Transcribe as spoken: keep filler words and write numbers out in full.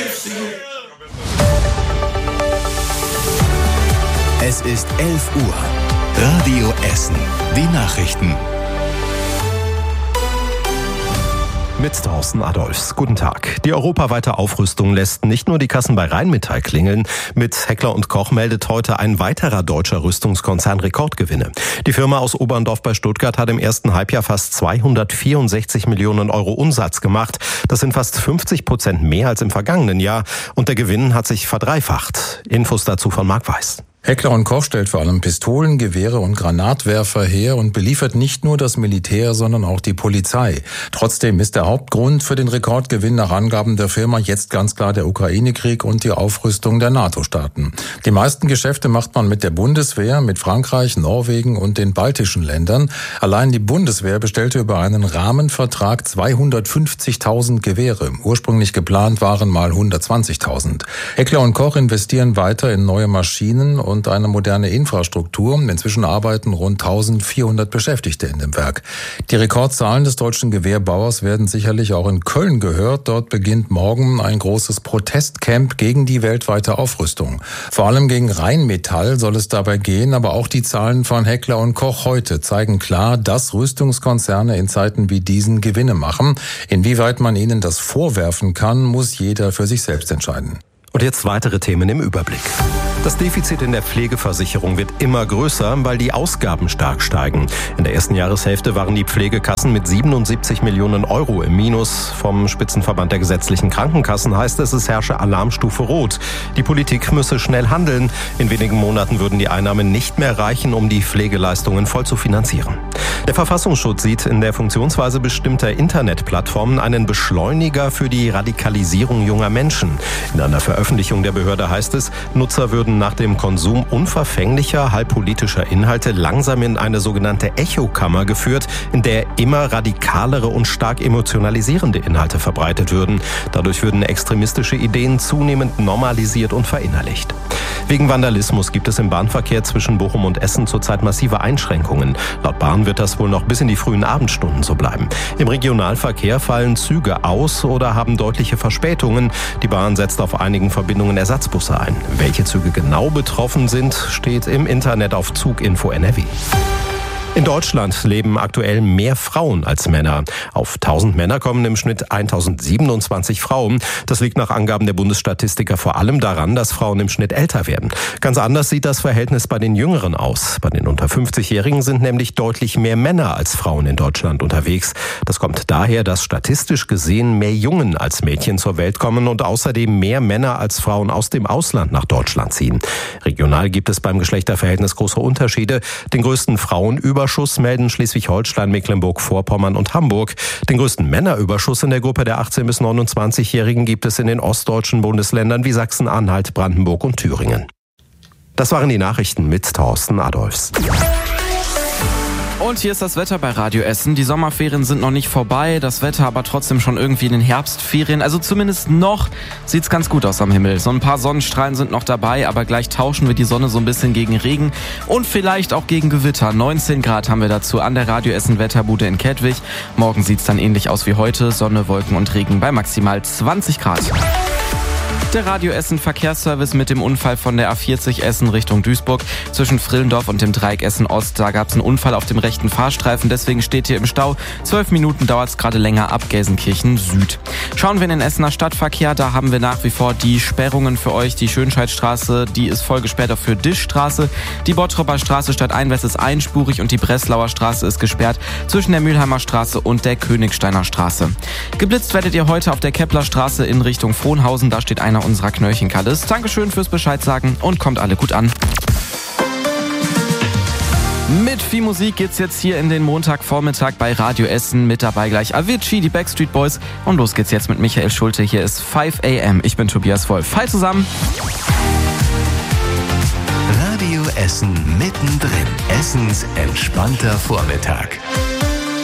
Es ist elf Uhr. Radio Essen. Die Nachrichten. Mit Thorsten Adolfs. Guten Tag. Die europaweite Aufrüstung lässt nicht nur die Kassen bei Rheinmetall klingeln. Mit Heckler und Koch meldet heute ein weiterer deutscher Rüstungskonzern Rekordgewinne. Die Firma aus Oberndorf bei Stuttgart hat im ersten Halbjahr fast zweihundertvierundsechzig Millionen Euro Umsatz gemacht. Das sind fast fünfzig Prozent mehr als im vergangenen Jahr. Und der Gewinn hat sich verdreifacht. Infos dazu von Marc Weiß. Heckler und Koch stellt vor allem Pistolen, Gewehre und Granatwerfer her und beliefert nicht nur das Militär, sondern auch die Polizei. Trotzdem ist der Hauptgrund für den Rekordgewinn nach Angaben der Firma jetzt ganz klar der Ukraine-Krieg und die Aufrüstung der NATO-Staaten. Die meisten Geschäfte macht man mit der Bundeswehr, mit Frankreich, Norwegen und den baltischen Ländern. Allein die Bundeswehr bestellte über einen Rahmenvertrag zweihundertfünfzigtausend Gewehre. Ursprünglich geplant waren mal hundertzwanzigtausend. Heckler und Koch investieren weiter in neue Maschinen und eine moderne Infrastruktur. Inzwischen arbeiten rund eintausendvierhundert Beschäftigte in dem Werk. Die Rekordzahlen des deutschen Gewehrbauers werden sicherlich auch in Köln gehört. Dort beginnt morgen ein großes Protestcamp gegen die weltweite Aufrüstung. Vor allem gegen Rheinmetall soll es dabei gehen, aber auch die Zahlen von Heckler und Koch heute zeigen klar, dass Rüstungskonzerne in Zeiten wie diesen Gewinne machen. Inwieweit man ihnen das vorwerfen kann, muss jeder für sich selbst entscheiden. Und jetzt weitere Themen im Überblick. Das Defizit in der Pflegeversicherung wird immer größer, weil die Ausgaben stark steigen. In der ersten Jahreshälfte waren die Pflegekassen mit siebenundsiebzig Millionen Euro im Minus. Vom Spitzenverband der gesetzlichen Krankenkassen heißt es, es herrsche Alarmstufe Rot. Die Politik müsse schnell handeln. In wenigen Monaten würden die Einnahmen nicht mehr reichen, um die Pflegeleistungen voll zu finanzieren. Der Verfassungsschutz sieht in der Funktionsweise bestimmter Internetplattformen einen Beschleuniger für die Radikalisierung junger Menschen. In einer Veröffentlichung der Behörde heißt es, Nutzer würden nach dem Konsum unverfänglicher, halbpolitischer Inhalte langsam in eine sogenannte Echokammer geführt, in der immer radikalere und stark emotionalisierende Inhalte verbreitet würden. Dadurch würden extremistische Ideen zunehmend normalisiert und verinnerlicht. Wegen Vandalismus gibt es im Bahnverkehr zwischen Bochum und Essen zurzeit massive Einschränkungen. Laut Bahn wird das wohl noch bis in die frühen Abendstunden so bleiben. Im Regionalverkehr fallen Züge aus oder haben deutliche Verspätungen. Die Bahn setzt auf einigen Verbindungen Ersatzbusse ein. Welche Züge genau betroffen sind, steht im Internet auf Zuginfo N R W. In Deutschland leben aktuell mehr Frauen als Männer. Auf tausend Männer kommen im Schnitt tausendsiebenundzwanzig Frauen. Das liegt nach Angaben der Bundesstatistiker vor allem daran, dass Frauen im Schnitt älter werden. Ganz anders sieht das Verhältnis bei den Jüngeren aus. Bei den unter fünfzigjährigen sind nämlich deutlich mehr Männer als Frauen in Deutschland unterwegs. Das kommt daher, dass statistisch gesehen mehr Jungen als Mädchen zur Welt kommen und außerdem mehr Männer als Frauen aus dem Ausland nach Deutschland ziehen. Regional gibt es beim Geschlechterverhältnis große Unterschiede. Den größten Frauenüberschuss melden Schleswig-Holstein, Mecklenburg-Vorpommern und Hamburg. Den größten Männerüberschuss in der Gruppe der achtzehn- bis neunundzwanzigjährigen gibt es in den ostdeutschen Bundesländern wie Sachsen-Anhalt, Brandenburg und Thüringen. Das waren die Nachrichten mit Thorsten Adolfs. Und hier ist das Wetter bei Radio Essen. Die Sommerferien sind noch nicht vorbei, das Wetter aber trotzdem schon irgendwie in den Herbstferien. Also zumindest noch sieht's ganz gut aus am Himmel. So ein paar Sonnenstrahlen sind noch dabei, aber gleich tauschen wir die Sonne so ein bisschen gegen Regen und vielleicht auch gegen Gewitter. neunzehn Grad haben wir dazu an der Radio Essen Wetterbude in Kettwig. Morgen sieht's dann ähnlich aus wie heute. Sonne, Wolken und Regen bei maximal zwanzig Grad. Der Radio Essen Verkehrsservice mit dem Unfall von der A vierzig Essen Richtung Duisburg. Zwischen Frillendorf und dem Dreieck Essen Ost, da gab es einen Unfall auf dem rechten Fahrstreifen. Deswegen steht hier im Stau. Zwölf Minuten dauert es gerade länger ab Gelsenkirchen Süd. Schauen wir in den Essener Stadtverkehr. Da haben wir nach wie vor die Sperrungen für euch. Die Schönscheidstraße, die ist voll gesperrt auch für Dischstraße. Die Bottropper Straße Stadteinwest ist einspurig und die Breslauer Straße ist gesperrt zwischen der Mülheimer Straße und der Königsteiner Straße. Geblitzt werdet ihr heute auf der Keplerstraße in Richtung Frohnhausen. Da steht einer unserer Knöllchenkalles. Dankeschön fürs Bescheid sagen und kommt alle gut an. Mit viel Musik geht's jetzt hier in den Montagvormittag bei Radio Essen. Mit dabei gleich Avicii, die Backstreet Boys. Und los geht's jetzt mit Michael Schulte. Hier ist five a m. Ich bin Tobias Wolf. Hi zusammen. Radio Essen mittendrin. Essens entspannter Vormittag.